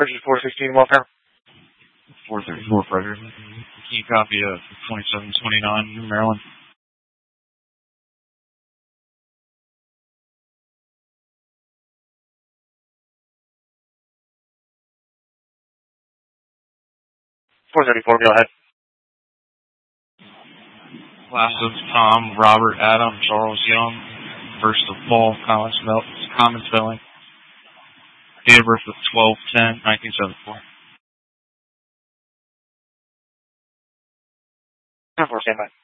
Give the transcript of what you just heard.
Purchase 416 welfare. 434 Frederick. Can you copy 2729 New Maryland? $434, go ahead. Last of Tom, Robert, Adam, Charles Young. First of Paul, common spelling. Date of birth of 12/10/1974. 10-4, stand by.